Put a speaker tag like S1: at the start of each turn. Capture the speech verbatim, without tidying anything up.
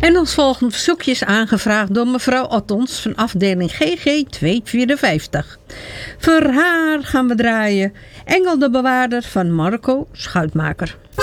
S1: En ons volgende verzoekje is aangevraagd door mevrouw Ottons van afdeling G G tweehonderdvierenvijftig. Voor haar gaan we draaien Engel de Bewaarder van Marco Schuitmaker.